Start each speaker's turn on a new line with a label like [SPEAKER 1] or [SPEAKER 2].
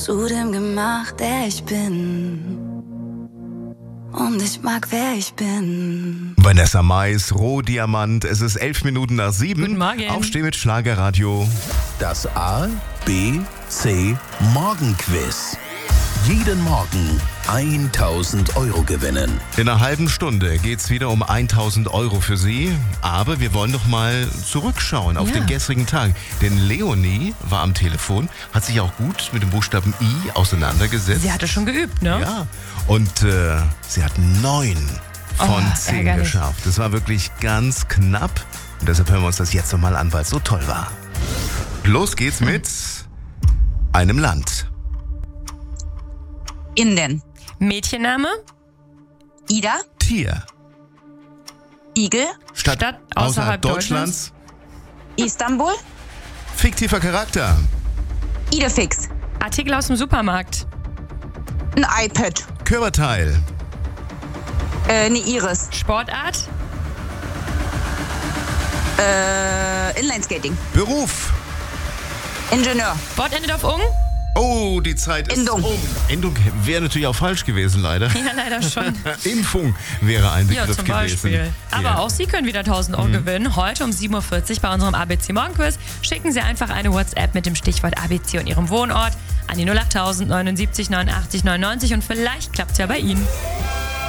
[SPEAKER 1] zu dem gemacht, der ich bin. Und ich mag, wer ich bin.
[SPEAKER 2] Vanessa Mais, Rohdiamant. Es ist 11 Minuten nach 7.
[SPEAKER 3] Guten Morgen.
[SPEAKER 2] Aufstehen mit Schlagerradio.
[SPEAKER 4] Das A, B, C Morgenquiz. Jeden Morgen 1.000 Euro gewinnen.
[SPEAKER 2] In einer halben Stunde geht's wieder um 1.000 Euro für Sie. Aber wir wollen noch mal zurückschauen auf den gestrigen Tag. Denn Leonie war am Telefon, hat sich auch gut mit dem Buchstaben I auseinandergesetzt.
[SPEAKER 3] Sie hatte schon geübt, ne?
[SPEAKER 2] Ja, und sie hat 9 von 10
[SPEAKER 3] ärgerlich.
[SPEAKER 2] geschafft. Das war wirklich ganz knapp. Und deshalb hören wir uns das jetzt nochmal an, weil es so toll war. Los geht's mit einem Land.
[SPEAKER 5] Indien.
[SPEAKER 3] Mädchenname?
[SPEAKER 5] Ida.
[SPEAKER 2] Tier.
[SPEAKER 5] Igel.
[SPEAKER 2] Stadt außerhalb Deutschlands.
[SPEAKER 5] Istanbul.
[SPEAKER 2] Fiktiver Charakter.
[SPEAKER 5] Idefix.
[SPEAKER 3] Artikel aus dem Supermarkt.
[SPEAKER 5] Ein iPad.
[SPEAKER 2] Körperteil.
[SPEAKER 5] Eine Iris.
[SPEAKER 3] Sportart?
[SPEAKER 5] Inlineskating.
[SPEAKER 2] Beruf.
[SPEAKER 5] Ingenieur.
[SPEAKER 3] Wort endet auf ung?
[SPEAKER 2] Oh, die Zeit ist
[SPEAKER 5] Endung.
[SPEAKER 2] um. Endung wäre natürlich auch falsch gewesen, leider.
[SPEAKER 3] Ja, leider schon.
[SPEAKER 2] Impfung wäre ein
[SPEAKER 3] Ja,
[SPEAKER 2] Begriff
[SPEAKER 3] zum
[SPEAKER 2] gewesen.
[SPEAKER 3] Beispiel. Aber
[SPEAKER 2] Ja.
[SPEAKER 3] auch Sie können wieder 1.000 Euro gewinnen. Heute um 7.40 Uhr bei unserem ABC Morgenquiz. Schicken Sie einfach eine WhatsApp mit dem Stichwort ABC und Ihrem Wohnort an die 08000 79 89 99 und vielleicht klappt es ja bei Ihnen.